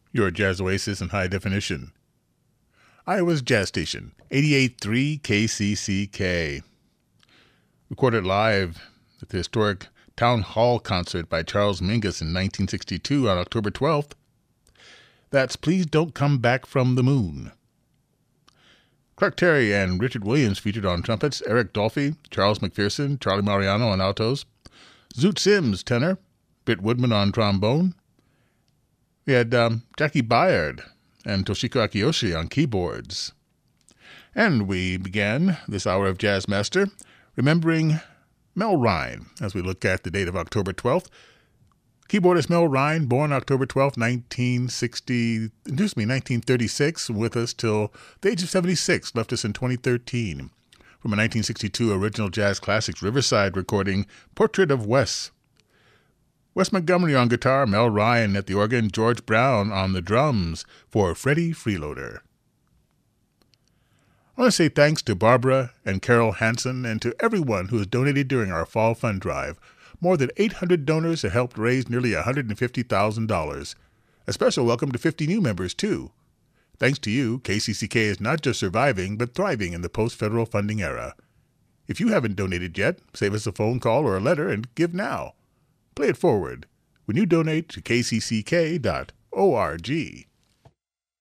Your Jazz Oasis in high definition. Iowa's Jazz Station, 88.3 KCCK. Recorded live at the historic Town Hall concert by Charles Mingus in 1962 on October 12th. That's Please Don't Come Back from the Moon. Clark Terry and Richard Williams featured on trumpets, Eric Dolphy, Charles McPherson, Charlie Mariano on altos, Zoot Sims, tenor, Britt Woodman on trombone. We had Jackie Byard and Toshiko Akiyoshi on keyboards. And we began this hour of Jazz Master remembering Mel Rhine as we look at the date of October 12th. Keyboardist Mel Rhine, born October 12th, 1936, with us till the age of 76, left us in 2013. From a 1962 original jazz classics Riverside recording, Portrait of Wes. Wes Montgomery on guitar, Mel Rhine at the organ, George Brown on the drums for Freddie Freeloader. I want to say thanks to Barbara and Carol Hansen and to everyone who has donated during our fall fund drive. More than 800 donors have helped raise nearly $150,000. A special welcome to 50 new members, too. Thanks to you, KCCK is not just surviving, but thriving in the post-federal funding era. If you haven't donated yet, save us a phone call or a letter and give now. Play it forward when you donate to kcck.org.